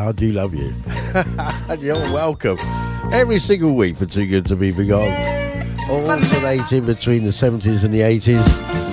I do love you. And you're welcome. Every single week for Too Good To Be Forgotten. Alternating between the 70s and the 80s.